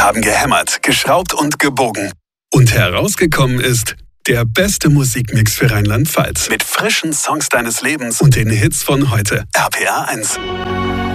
haben gehämmert, geschraubt und gebogen. Und herausgekommen ist der beste Musikmix für Rheinland-Pfalz. Mit frischen Songs deines Lebens und den Hits von heute. RPA 1.